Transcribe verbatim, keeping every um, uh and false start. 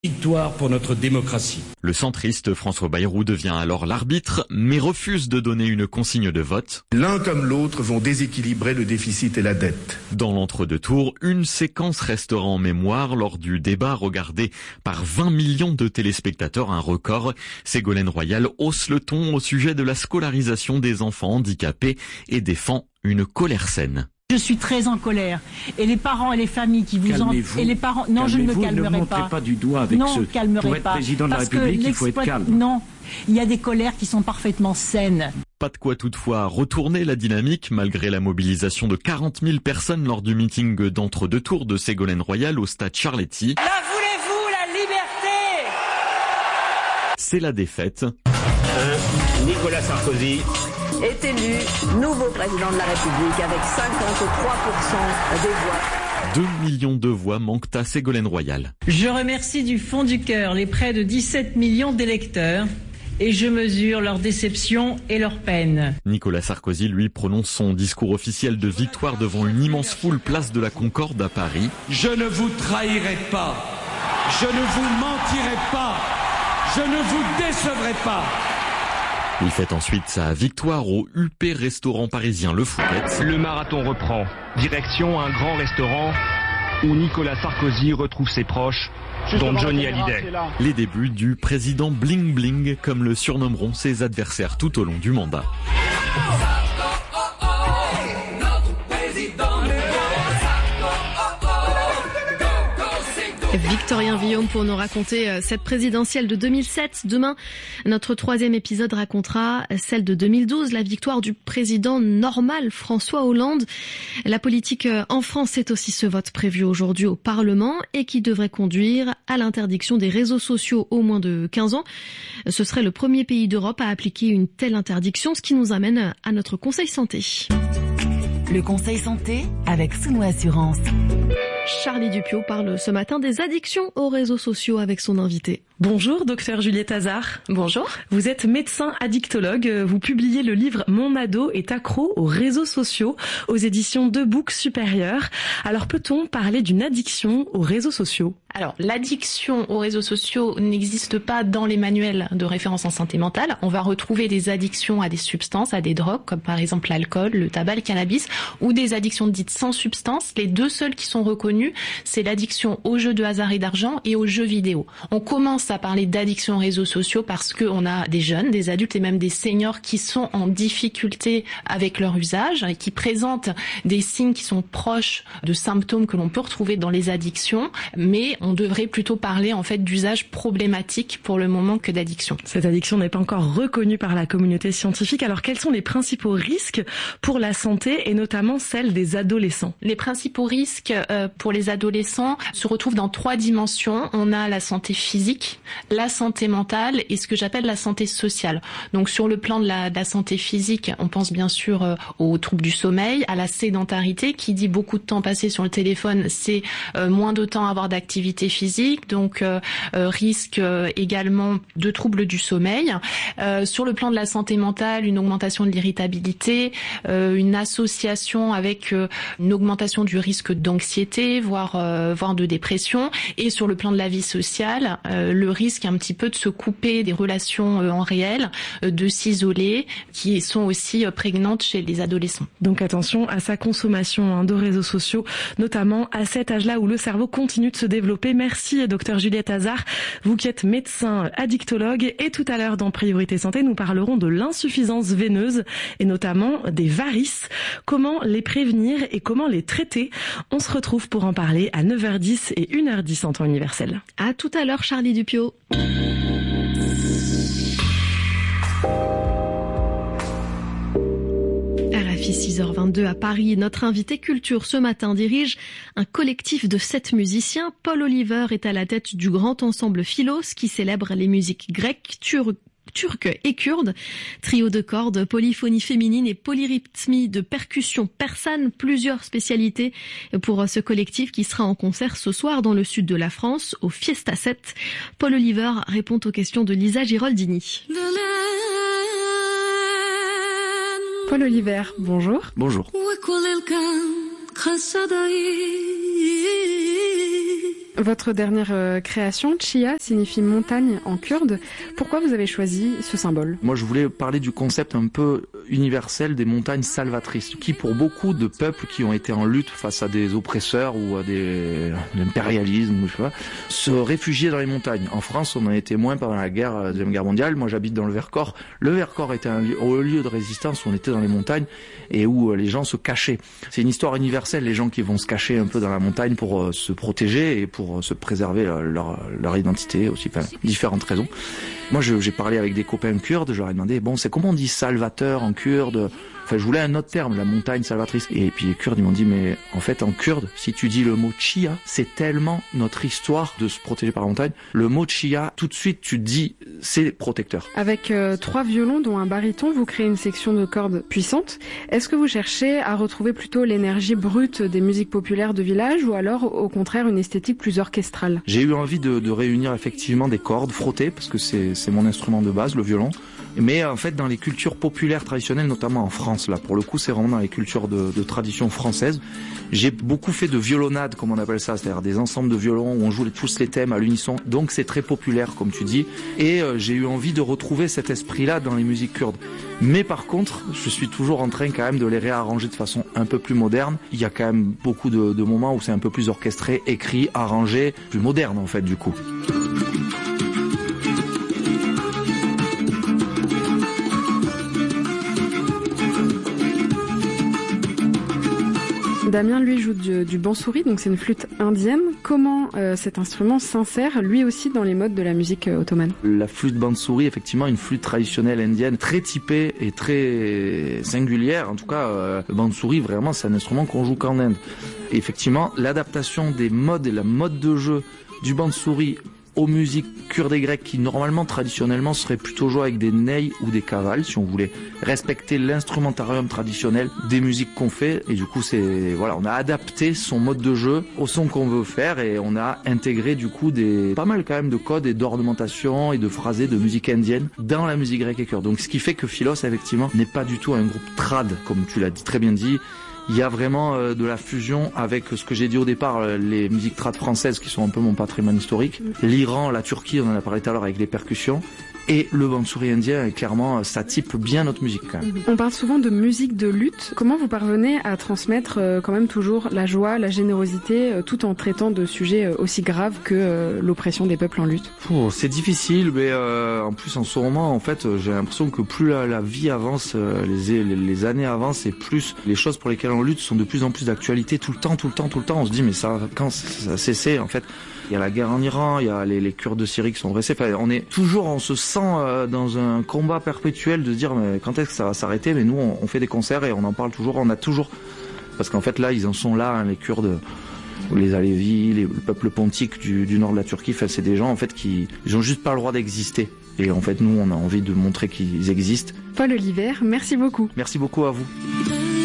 Victoire pour notre démocratie. Le centriste François Bayrou devient alors l'arbitre, mais refuse de donner une consigne de vote. L'un comme l'autre vont déséquilibrer le déficit et la dette. Dans l'entre-deux tours, une séquence restera en mémoire lors du débat regardé par vingt millions de téléspectateurs, un record. Ségolène Royal hausse le ton au sujet de la scolarisation des enfants handicapés et défend une colère saine. Je suis très en colère. Et les parents et les familles qui vous en... Et les parents... Non, je ne me calmerai ne pas. Ne pas du doigt avec non, ce... calmerai Pour être pas. président de la République, il faut être calme. Non, il y a des colères qui sont parfaitement saines. Pas de quoi toutefois retourner la dynamique malgré la mobilisation de quarante mille personnes lors du meeting d'entre-deux tours de Ségolène Royal au stade Charletti. La voulez-vous, la liberté? C'est la défaite. Un Nicolas Sarkozy est élu nouveau président de la République avec cinquante-trois pour cent des voix. deux millions de voix manquent à Ségolène Royal. Je remercie du fond du cœur les près de dix-sept millions d'électeurs et je mesure leur déception et leur peine. Nicolas Sarkozy, lui, prononce son discours officiel de victoire devant une immense foule place de la Concorde à Paris. Je ne vous trahirai pas, je ne vous mentirai pas, je ne vous décevrai pas. Il fête ensuite sa victoire au U P restaurant parisien Le Fouquet. Le marathon reprend. Direction un grand restaurant où Nicolas Sarkozy retrouve ses proches, dont Johnny Hallyday. Les débuts du président Bling Bling, comme le surnommeront ses adversaires tout au long du mandat. Victorien Villaume pour nous raconter cette présidentielle de deux mille sept. Demain, notre troisième épisode racontera celle de deux mille douze, la victoire du président normal François Hollande. La politique en France, c'est aussi ce vote prévu aujourd'hui au Parlement et qui devrait conduire à l'interdiction des réseaux sociaux au moins de quinze ans. Ce serait le premier pays d'Europe à appliquer une telle interdiction, ce qui nous amène à notre Conseil Santé. Le Conseil Santé avec Souno Assurance. Charlie Dupiot parle ce matin des addictions aux réseaux sociaux avec son invité. Bonjour, docteur Juliette Hazard. Bonjour. Vous êtes médecin addictologue. Vous publiez le livre Mon ado est accro aux réseaux sociaux aux éditions De Bouc Supérieur. Alors peut-on parler d'une addiction aux réseaux sociaux ? Alors, l'addiction aux réseaux sociaux n'existe pas dans les manuels de référence en santé mentale. On va retrouver des addictions à des substances, à des drogues, comme par exemple l'alcool, le tabac, le cannabis, ou des addictions dites sans substance. Les deux seules qui sont reconnues, c'est l'addiction aux jeux de hasard et d'argent et aux jeux vidéo. On commence à parler d'addiction aux réseaux sociaux parce qu'on a des jeunes, des adultes et même des seniors qui sont en difficulté avec leur usage et qui présentent des signes qui sont proches de symptômes que l'on peut retrouver dans les addictions, mais on devrait plutôt parler en fait d'usage problématique pour le moment que d'addiction. Cette addiction n'est pas encore reconnue par la communauté scientifique. Alors quels sont les principaux risques pour la santé et notamment celle des adolescents ? Les principaux risques euh, pour les adolescents se retrouvent dans trois dimensions. On a la santé physique, la santé mentale et ce que j'appelle la santé sociale. Donc sur le plan de la, de la santé physique, on pense bien sûr euh, aux troubles du sommeil, à la sédentarité. Qui dit beaucoup de temps passé sur le téléphone, c'est euh, moins de temps à avoir d'activité physique, donc euh, euh, risque euh, également de troubles du sommeil. Euh, sur le plan de la santé mentale, une augmentation de l'irritabilité, euh, une association avec euh, une augmentation du risque d'anxiété, voire euh, voire de dépression. Et sur le plan de la vie sociale, euh, le risque un petit peu de se couper des relations euh, en réel, euh, de s'isoler, qui sont aussi euh, prégnantes chez les adolescents. Donc attention à sa consommation hein, de réseaux sociaux, notamment à cet âge-là où le cerveau continue de se développer. Merci docteur Juliette Hazard, vous qui êtes médecin addictologue. Et tout à l'heure dans Priorité Santé, nous parlerons de l'insuffisance veineuse et notamment des varices. Comment les prévenir et comment les traiter ? On se retrouve pour en parler à neuf heures dix et une heure dix en temps universel. À tout à l'heure Charlie Dupiot. R F I six heures vingt-deux à Paris. Notre invité culture ce matin dirige un collectif de sept musiciens. Paul Oliver est à la tête du grand ensemble Philos qui célèbre les musiques grecques, turques, turque et kurde, trio de cordes, polyphonie féminine et polyrythmie de percussion persane, plusieurs spécialités pour ce collectif qui sera en concert ce soir dans le sud de la France, au Fiesta sept. Paul Oliver répond aux questions de Lisa Giraldini. Paul Oliver, bonjour. Bonjour. Votre dernière euh, création, Chia, signifie montagne en kurde. Pourquoi vous avez choisi ce symbole? Moi, je voulais parler du concept un peu universel des montagnes salvatrices, qui pour beaucoup de peuples qui ont été en lutte face à des oppresseurs ou à des l'impérialisme, je sais pas, se réfugier dans les montagnes. En France, on en était moins pendant la guerre, la deuxième guerre mondiale. Moi, j'habite dans le Vercors. Le Vercors était un lieu, un lieu de résistance où on était dans les montagnes et où les gens se cachaient. C'est une histoire universelle, les gens qui vont se cacher un peu dans la montagne pour euh, se protéger et pour euh, se préserver leur, leur, leur identité aussi, enfin, différentes raisons. Moi, je, j'ai parlé avec des copains kurdes, je leur ai demandé, bon, c'est comment on dit salvateur en kurde? Enfin, je voulais un autre terme, la montagne salvatrice. Et puis les Kurdes, ils m'ont dit, mais en fait, en kurde, si tu dis le mot Chia, c'est tellement notre histoire de se protéger par la montagne. Le mot Chia, tout de suite, tu dis, c'est protecteur. Avec euh, trois violons, dont un baryton, vous créez une section de cordes puissante. Est-ce que vous cherchez à retrouver plutôt l'énergie brute des musiques populaires de village ou alors, au contraire, une esthétique plus orchestrale? J'ai eu envie de, de réunir effectivement des cordes frottées, parce que c'est, c'est mon instrument de base, le violon. Mais en fait, dans les cultures populaires traditionnelles, notamment en France, là, pour le coup, c'est vraiment dans les cultures de, de tradition française. J'ai beaucoup fait de violonade, comme on appelle ça, c'est-à-dire des ensembles de violons où on joue tous les thèmes à l'unisson. Donc c'est très populaire, comme tu dis. Et euh, j'ai eu envie de retrouver cet esprit-là dans les musiques kurdes. Mais par contre, je suis toujours en train quand même de les réarranger de façon un peu plus moderne. Il y a quand même beaucoup de, de moments où c'est un peu plus orchestré, écrit, arrangé, plus moderne en fait, du coup. Damien, lui, joue du, du bansuri, donc c'est une flûte indienne. Comment euh, cet instrument s'insère, lui aussi, dans les modes de la musique euh, ottomane? La flûte bansuri, effectivement, une flûte traditionnelle indienne, très typée et très singulière. En tout cas, euh, le bansuri, vraiment, c'est un instrument qu'on joue qu'en Inde. Et effectivement, l'adaptation des modes et la mode de jeu du bansuri aux musiques kurdes et grecques qui normalement traditionnellement seraient plutôt jouées avec des ney ou des cavales si on voulait respecter l'instrumentarium traditionnel des musiques qu'on fait, et du coup c'est voilà, on a adapté son mode de jeu au son qu'on veut faire et on a intégré du coup des pas mal quand même de codes et d'ornementation et de phrasés de musique indienne dans la musique grecque et kurde. Donc ce qui fait que Philos effectivement n'est pas du tout un groupe trad comme tu l'as dit très bien dit. Il y a vraiment euh, de la fusion avec ce que j'ai dit au départ, euh, les musiques trad françaises qui sont un peu mon patrimoine historique. L'Iran, la Turquie, on en a parlé tout à l'heure avec les percussions. Et le bansuri indien, clairement, ça type bien notre musique quand même. On parle souvent de musique de lutte. Comment vous parvenez à transmettre euh, quand même toujours la joie, la générosité, euh, tout en traitant de sujets euh, aussi graves que euh, l'oppression des peuples en lutte? Oh, c'est difficile, mais euh, en plus en ce moment, en fait, j'ai l'impression que plus la, la vie avance, euh, les, les, les années avancent, et plus les choses pour lesquelles on lutte sont de plus en plus d'actualité tout le temps, tout le temps, tout le temps. On se dit mais ça, quand ça a cessé en fait? Il y a la guerre en Iran, il y a les, les Kurdes de Syrie qui sont dressés. Enfin, on est toujours, on se sent euh, dans un combat perpétuel de se dire mais quand est-ce que ça va s'arrêter? Mais nous, on, on fait des concerts et on en parle toujours. On a toujours, parce qu'en fait là, ils en sont là, hein, les Kurdes, les Alevis, les, le peuple pontique du, du nord de la Turquie. Enfin, c'est des gens en fait qui, ils ont juste pas le droit d'exister. Et en fait, nous, on a envie de montrer qu'ils existent. Paul Olivert, merci beaucoup. Merci beaucoup à vous.